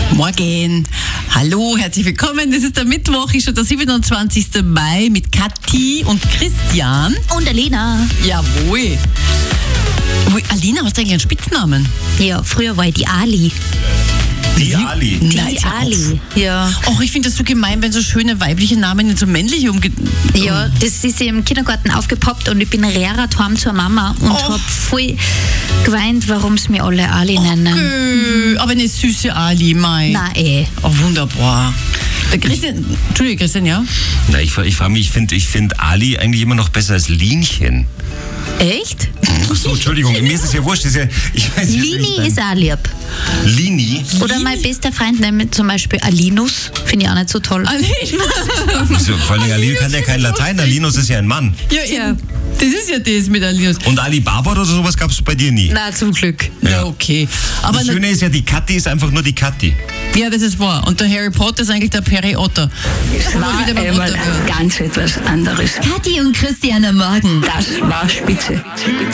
Morgen. Hallo, herzlich willkommen. Das ist der Mittwoch, ist schon der 27. Mai mit Kathi und Christian. Und Alina. Jawohl. Alina, hast du eigentlich einen Spitznamen? Ja, früher war ich die Ali. Die Ali. Nein, Die Ali. Ja. Och, ich finde das so gemein, wenn so schöne weibliche Namen in so männliche Ja, das ist im Kindergarten aufgepoppt und ich bin Rehrat heim zur Mama und hab voll geweint, warum sie mich alle Ali nennen. Aber eine süße Ali, mei. Nein, Oh, wunderbar. Der Christian, Entschuldigung, Christian, ja? Na, ich frage mich, ich finde Ali eigentlich immer noch besser als Linchen. echt? Ach so, Entschuldigung, mir ist es ja wurscht. Ich weiß jetzt Lini nicht, ist auch lieb. Lini? Oder mein bester Freund nennt zum Beispiel Alinus. Finde ich auch nicht so toll. Also, vor allem Ali kann ja kein Latein, Alinus ist ja ein Mann. Ja, das ist ja das mit Alinus. Und Alibaba oder sowas gab es bei dir nie. Na, zum Glück. Ja, okay. Aber Das Schöne ist ja, die Kathi ist einfach nur die Kathi. ja, das ist wahr. Und der Harry Potter ist eigentlich der Perry Otter. Es war wieder beim einmal Otter, ja. ganz etwas anderes. Kathi und Christian am Morgen. Das war spitze.